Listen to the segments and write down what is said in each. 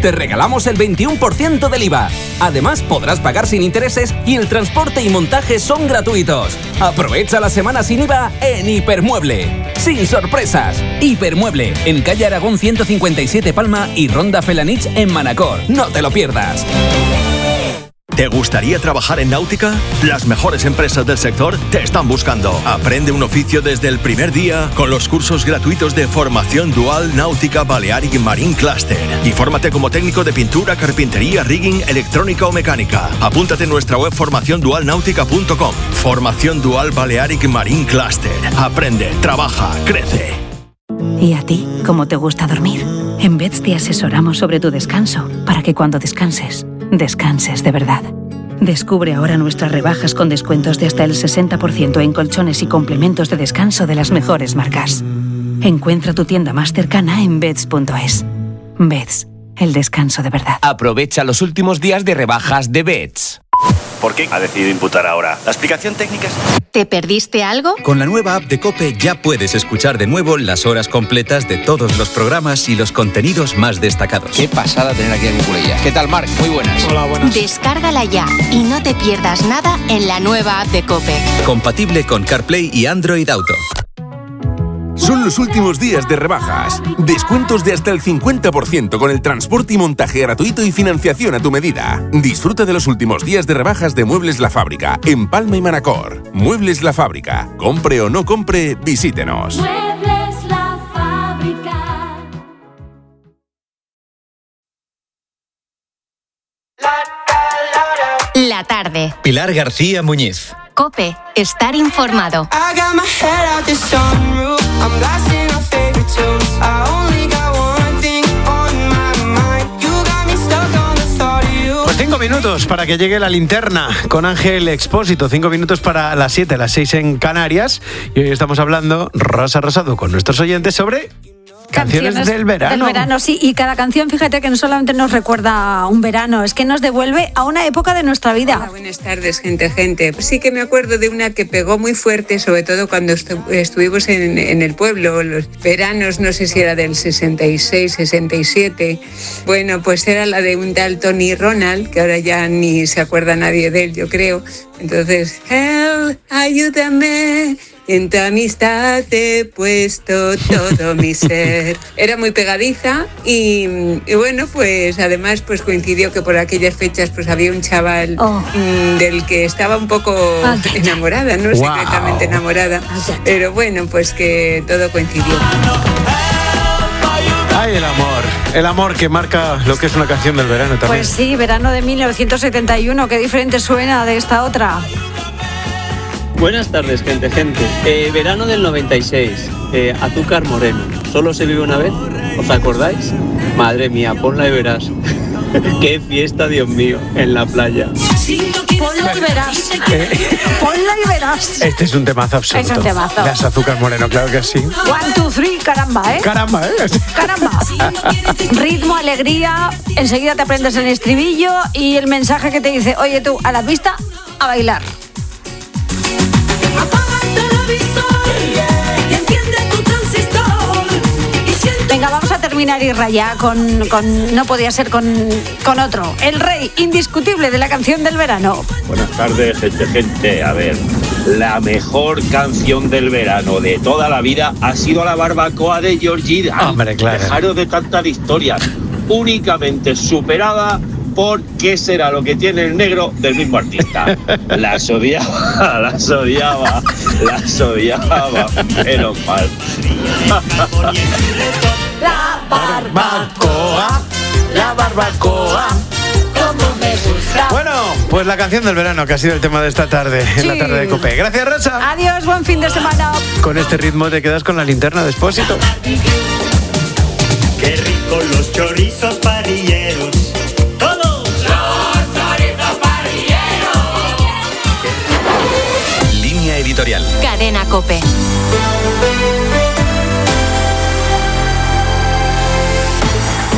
te regalamos el 21% del IVA. Además, podrás pagar sin intereses y el transporte y montaje son gratuitos. Aprovecha la semana sin IVA en Hipermueble. Sin sorpresas. Hipermueble, en calle Aragón 157 Palma y Ronda Felanich en Manacor. No te lo pierdas. ¿Te gustaría trabajar en náutica? Las mejores empresas del sector te están buscando. Aprende un oficio desde el primer día con los cursos gratuitos de formación dual Náutica Balearic Marine Cluster. Y fórmate como técnico de pintura, carpintería, rigging, electrónica o mecánica. Apúntate en nuestra web formaciondualnautica.com. Formación dual Balearic Marine Cluster. Aprende, trabaja, crece. ¿Y a ti, cómo te gusta dormir? En Beds te asesoramos sobre tu descanso para que cuando descanses de verdad. Descubre ahora nuestras rebajas con descuentos de hasta el 60% en colchones y complementos de descanso de las mejores marcas. Encuentra tu tienda más cercana en Beds.es. Beds, el descanso de verdad. Aprovecha los últimos días de rebajas de Beds. ¿Por qué ha decidido imputar ahora? ¿La explicación técnica es...? ¿Te perdiste algo? Con la nueva app de COPE ya puedes escuchar de nuevo las horas completas de todos los programas y los contenidos más destacados. Qué pasada tener aquí a Nicolella. ¿Qué tal, Marc? Muy buenas. Hola, buenas. Descárgala ya y no te pierdas nada en la nueva app de COPE. Compatible con CarPlay y Android Auto. Son los últimos días de rebajas. Descuentos de hasta el 50% con el transporte y montaje gratuito y financiación a tu medida. Disfruta de los últimos días de rebajas de Muebles La Fábrica en Palma y Manacor. Muebles La Fábrica. Compre o no compre, visítenos. Muebles La Fábrica. La tarde. Pilar García Muñiz. COPE. Estar informado. Pues 5 minutos para que llegue la linterna con Ángel Expósito. 5 minutos para las 7, las 6 en Canarias. Y hoy estamos hablando, Rosa Rosado, con nuestros oyentes sobre... Canciones del verano. Del verano, sí. Y cada canción, fíjate que no solamente nos recuerda un verano, es que nos devuelve a una época de nuestra vida. Hola, buenas tardes, gente. Sí que me acuerdo de una que pegó muy fuerte, sobre todo cuando estuvimos en el pueblo, los veranos, no sé si era del 66, 67. Bueno, pues era la de un tal Tony Ronald, que ahora ya ni se acuerda nadie de él, yo creo. Entonces, help, ayúdame. En tu amistad te he puesto todo mi ser. Era muy pegadiza y bueno, pues además pues coincidió que por aquellas fechas pues había un chaval del que estaba un poco enamorada, no secretamente enamorada, pero bueno, pues que todo coincidió. Ay, el amor que marca lo que es una canción del verano también. Pues sí, verano de 1971, qué diferente suena de esta otra. Buenas tardes, gente. Verano del 96, Azúcar Moreno. ¿Solo se vive una vez? ¿Os acordáis? Madre mía, ponla y verás. Qué fiesta, Dios mío, en la playa. Ponla y verás. Ponla y verás. Este es un temazo absoluto. Es un temazo. Las Azúcar Moreno, claro que sí. 1, 2, 3, caramba, ¿eh? Caramba, ¿eh? Caramba. Ritmo, alegría, enseguida te aprendes el estribillo y el mensaje que te dice, oye tú, a la pista, a bailar. Venga, vamos a terminar y raya con no podía ser con otro. El rey indiscutible de la canción del verano. Buenas tardes, gente. A ver, la mejor canción del verano de toda la vida ha sido La Barbacoa de Georgie Dan. Hombre, claro. Dejaros de tantas historias. Únicamente superada por ¿Qué será lo que tiene el negro? Del mismo artista. Las odiaba, pero mal. La barbacoa, como me gusta. Bueno, pues la canción del verano que ha sido el tema de esta tarde, en la tarde de COPE. Gracias, Rosa. Adiós, buen fin de semana. Con este ritmo te quedas con la linterna de Expósito. Qué rico los chorizos parrilleros. ¡Todos! ¡Los chorizos parrilleros! Línea editorial. Cadena COPE.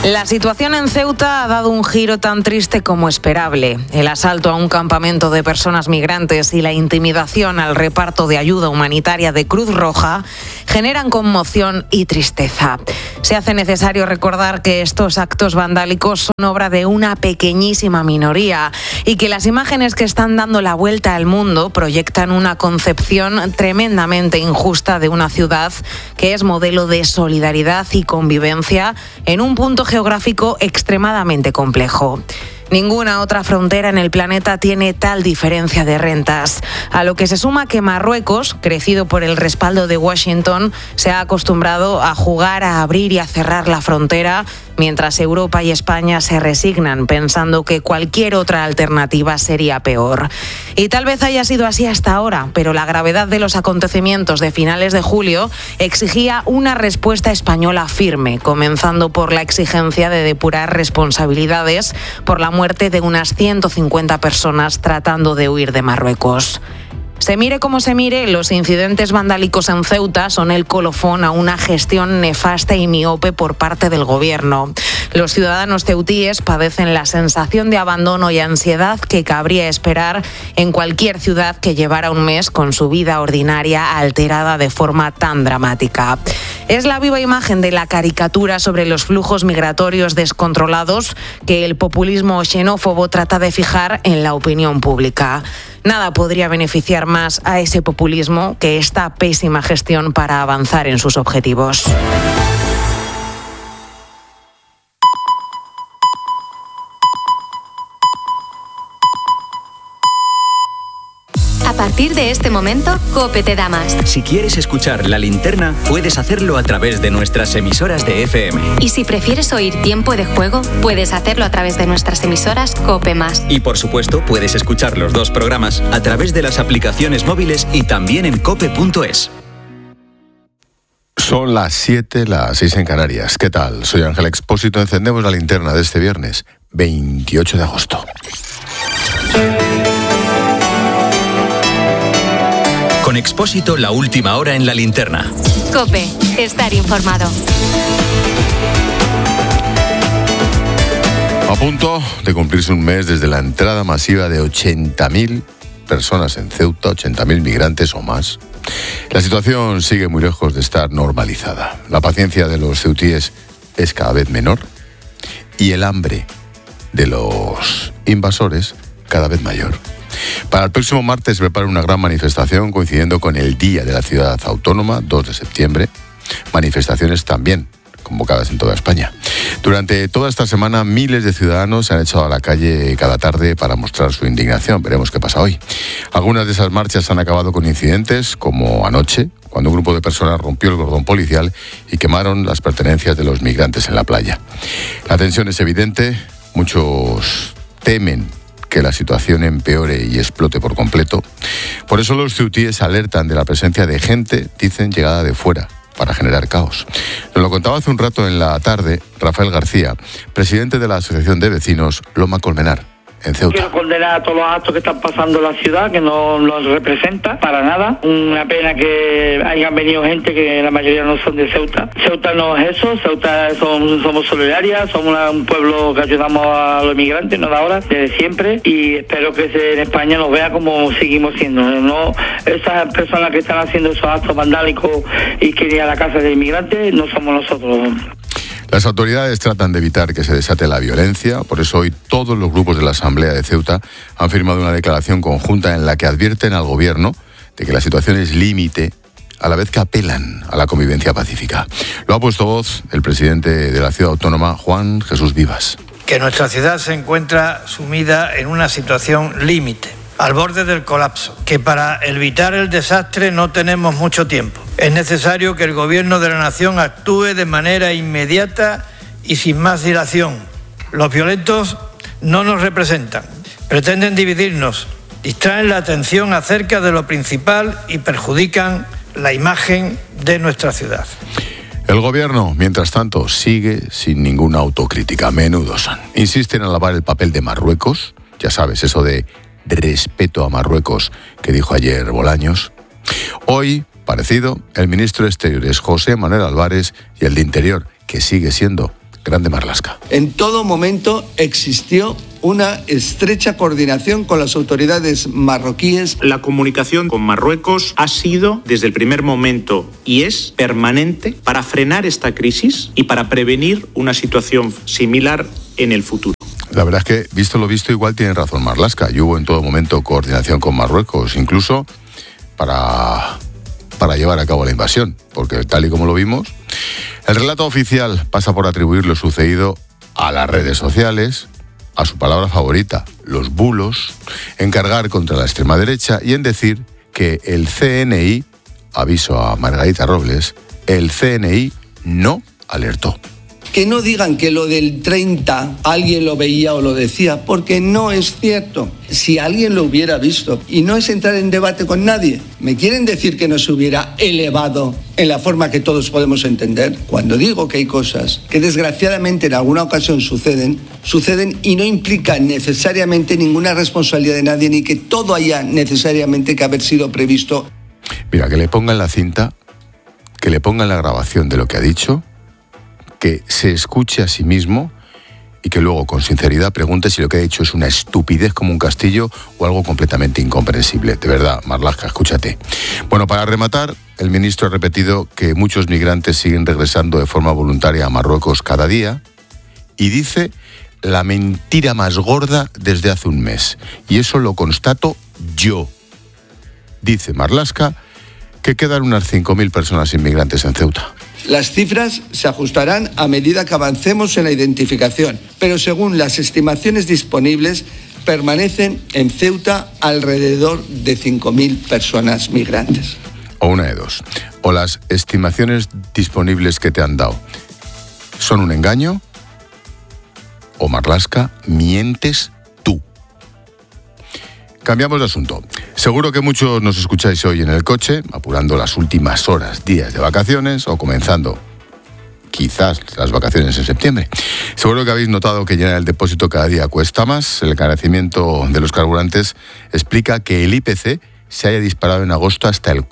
La situación en Ceuta ha dado un giro tan triste como esperable. El asalto a un campamento de personas migrantes y la intimidación al reparto de ayuda humanitaria de Cruz Roja generan conmoción y tristeza. Se hace necesario recordar que estos actos vandálicos son obra de una pequeñísima minoría y que las imágenes que están dando la vuelta al mundo proyectan una concepción tremendamente injusta de una ciudad que es modelo de solidaridad y convivencia en un punto geográfico extremadamente complejo. Ninguna otra frontera en el planeta tiene tal diferencia de rentas, a lo que se suma que Marruecos, crecido por el respaldo de Washington, se ha acostumbrado a jugar a abrir y a cerrar la frontera, mientras Europa y España se resignan pensando que cualquier otra alternativa sería peor. Y tal vez haya sido así hasta ahora, pero la gravedad de los acontecimientos de finales de julio exigía una respuesta española firme, comenzando por la exigencia de depurar responsabilidades por la muerte de unas 150 personas tratando de huir de Marruecos. Se mire como se mire, los incidentes vandálicos en Ceuta son el colofón a una gestión nefasta y miope por parte del gobierno. Los ciudadanos ceutíes padecen la sensación de abandono y ansiedad que cabría esperar en cualquier ciudad que llevara un mes con su vida ordinaria alterada de forma tan dramática. Es la viva imagen de la caricatura sobre los flujos migratorios descontrolados que el populismo xenófobo trata de fijar en la opinión pública. Nada podría beneficiar más a ese populismo que esta pésima gestión para avanzar en sus objetivos. A partir de este momento, COPE te da más. Si quieres escuchar La Linterna, puedes hacerlo a través de nuestras emisoras de FM. Y si prefieres oír Tiempo de Juego, puedes hacerlo a través de nuestras emisoras COPE+. Y por supuesto, puedes escuchar los dos programas a través de las aplicaciones móviles y también en cope.es. Son las 7, las 6 en Canarias. ¿Qué tal? Soy Ángel Expósito. Encendemos la linterna de este viernes, 28 de agosto. Con Expósito, la última hora en la linterna. COPE, estar informado. A punto de cumplirse un mes desde la entrada masiva de 80.000 personas en Ceuta, 80.000 migrantes o más. La situación sigue muy lejos de estar normalizada. La paciencia de los ceutíes es cada vez menor y el hambre de los invasores cada vez mayor. Para el próximo martes se prepara una gran manifestación coincidiendo con el Día de la Ciudad Autónoma, 2 de septiembre. Manifestaciones también convocadas en toda España. Durante toda esta semana, miles de ciudadanos se han echado a la calle cada tarde para mostrar su indignación. Veremos qué pasa hoy. Algunas de esas marchas han acabado con incidentes, como anoche, cuando un grupo de personas rompió el cordón policial y quemaron las pertenencias de los migrantes en la playa. La tensión es evidente, muchos temen que la situación empeore y explote por completo. Por eso los ceutíes alertan de la presencia de gente, dicen, llegada de fuera, para generar caos. Nos lo contaba hace un rato en la tarde Rafael García, presidente de la Asociación de Vecinos Loma Colmenar, en Ceuta. Quiero condenar a todos los actos que están pasando en la ciudad, que no los representa para nada. Una pena que hayan venido gente que la mayoría no son de Ceuta. Ceuta no es eso, Ceuta somos solidarias, somos un pueblo que ayudamos a los inmigrantes, no de ahora, desde siempre, y espero que en España nos vea como seguimos siendo. No, esas personas que están haciendo esos actos vandálicos y que ir a la casa de inmigrantes no somos nosotros. Las autoridades tratan de evitar que se desate la violencia, por eso hoy todos los grupos de la Asamblea de Ceuta han firmado una declaración conjunta en la que advierten al gobierno de que la situación es límite, a la vez que apelan a la convivencia pacífica. Lo ha puesto voz el presidente de la ciudad autónoma, Juan Jesús Vivas. Que nuestra ciudad se encuentra sumida en una situación límite, al borde del colapso, que para evitar el desastre no tenemos mucho tiempo. Es necesario que el Gobierno de la Nación actúe de manera inmediata y sin más dilación. Los violentos no nos representan, pretenden dividirnos, distraen la atención acerca de lo principal y perjudican la imagen de nuestra ciudad. El gobierno, mientras tanto, sigue sin ninguna autocrítica. Menudos son. Insisten en alabar el papel de Marruecos, ya sabes, eso de respeto a Marruecos que dijo ayer Bolaños. Hoy, parecido, el ministro de Exteriores José Manuel Álvarez y el de Interior, que sigue siendo Grande Marlaska. En todo momento existió una estrecha coordinación con las autoridades marroquíes. La comunicación con Marruecos ha sido desde el primer momento y es permanente para frenar esta crisis y para prevenir una situación similar en el futuro. La verdad es que, visto lo visto, igual tiene razón Marlaska. Y hubo en todo momento coordinación con Marruecos, incluso para llevar a cabo la invasión, porque tal y como lo vimos, el relato oficial pasa por atribuir lo sucedido a las redes sociales, a su palabra favorita, los bulos, en cargar contra la extrema derecha y en decir que el CNI, aviso a Margarita Robles, el CNI no alertó. Que no digan que lo del 30 alguien lo veía o lo decía, porque no es cierto. Si alguien lo hubiera visto, y no es entrar en debate con nadie, ¿me quieren decir que no se hubiera elevado en la forma que todos podemos entender? Cuando digo que hay cosas que desgraciadamente en alguna ocasión suceden y no implican necesariamente ninguna responsabilidad de nadie, ni que todo haya necesariamente que haber sido previsto. Mira, que le pongan la cinta, que le pongan la grabación de lo que ha dicho, que se escuche a sí mismo y que luego con sinceridad pregunte si lo que ha dicho es una estupidez como un castillo o algo completamente incomprensible. De verdad, Marlaska, escúchate. Bueno, para rematar, el ministro ha repetido que muchos migrantes siguen regresando de forma voluntaria a Marruecos cada día y dice la mentira más gorda desde hace un mes. Y eso lo constato yo. Dice Marlaska que quedan unas 5.000 personas inmigrantes en Ceuta. Las cifras se ajustarán a medida que avancemos en la identificación, pero según las estimaciones disponibles, permanecen en Ceuta alrededor de 5.000 personas migrantes. O una de dos. O las estimaciones disponibles que te han dado son un engaño, o Marlaska, mientes tú. Cambiamos de asunto. Seguro que muchos nos escucháis hoy en el coche, apurando las últimas horas, días de vacaciones o comenzando quizás las vacaciones en septiembre. Seguro que habéis notado que llenar el depósito cada día cuesta más. El encarecimiento de los carburantes explica que el IPC se haya disparado en agosto hasta el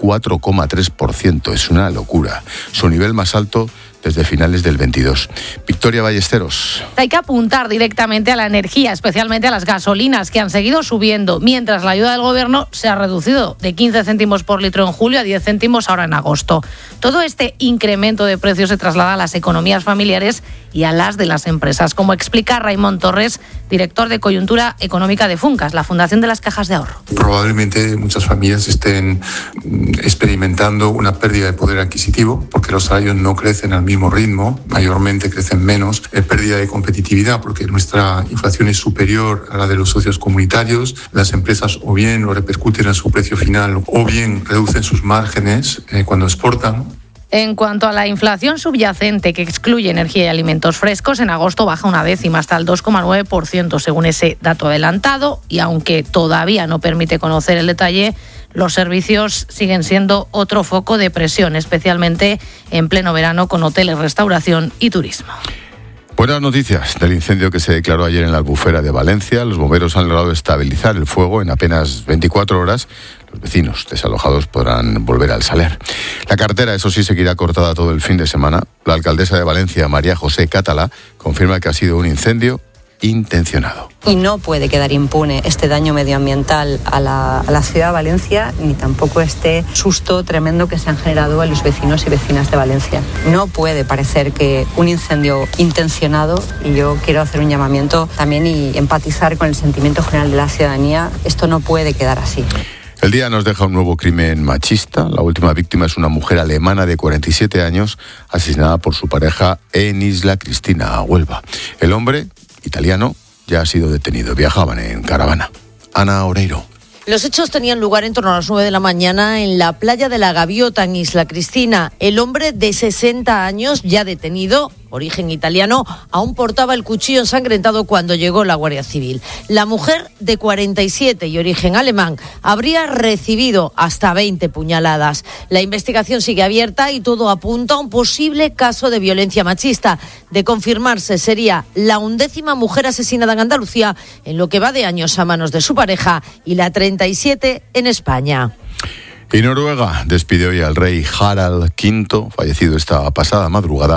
4,3%. Es una locura. Su nivel más alto desde finales del 22. Victoria Ballesteros. Hay que apuntar directamente a la energía, especialmente a las gasolinas, que han seguido subiendo, mientras la ayuda del gobierno se ha reducido de 15 céntimos por litro en julio a 10 céntimos ahora en agosto. Todo este incremento de precios se traslada a las economías familiares y a las de las empresas, como explica Raimon Torres, director de Coyuntura Económica de Funcas, la Fundación de las Cajas de Ahorro. Probablemente muchas familias estén experimentando una pérdida de poder adquisitivo porque los salarios no crecen al mismo ritmo, mayormente crecen menos, pérdida de competitividad porque nuestra inflación es superior a la de los socios comunitarios, las empresas o bien lo repercuten en su precio final o bien reducen sus márgenes cuando exportan. En cuanto a la inflación subyacente, que excluye energía y alimentos frescos, en agosto baja una décima hasta el 2,9% según ese dato adelantado, y aunque todavía no permite conocer el detalle, los servicios siguen siendo otro foco de presión, especialmente en pleno verano con hoteles, restauración y turismo. Buenas noticias del incendio que se declaró ayer en la Albufera de Valencia. Los bomberos han logrado estabilizar el fuego en apenas 24 horas. Los vecinos desalojados podrán volver al saler. La carretera, eso sí, seguirá cortada todo el fin de semana. La alcaldesa de Valencia, María José Catalá, confirma que ha sido un incendio intencionado. Y no puede quedar impune este daño medioambiental a la ciudad de Valencia, ni tampoco este susto tremendo que se han generado a los vecinos y vecinas de Valencia. No puede parecer que un incendio intencionado, y yo quiero hacer un llamamiento también y empatizar con el sentimiento general de la ciudadanía, esto no puede quedar así. El día nos deja un nuevo crimen machista. La última víctima es una mujer alemana de 47 años, asesinada por su pareja en Isla Cristina, a Huelva. El hombre, italiano, ya ha sido detenido. Viajaban en caravana. Ana Oreiro. Los hechos tenían lugar en torno a las 9 de la mañana en la playa de la Gaviota, en Isla Cristina. El hombre de 60 años, ya detenido, origen italiano, aún portaba el cuchillo ensangrentado cuando llegó la Guardia Civil. La mujer, de 47 y origen alemán, habría recibido hasta 20 puñaladas. La investigación sigue abierta y todo apunta a un posible caso de violencia machista. De confirmarse, sería la 11ª mujer asesinada en Andalucía en lo que va de años a manos de su pareja y la 37 en España. Y Noruega despidió hoy al rey Harald V, fallecido esta pasada madrugada,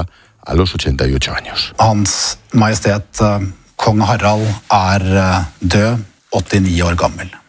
a los 88 años. Hans Majestet Kong Harald død, 89 år gammel.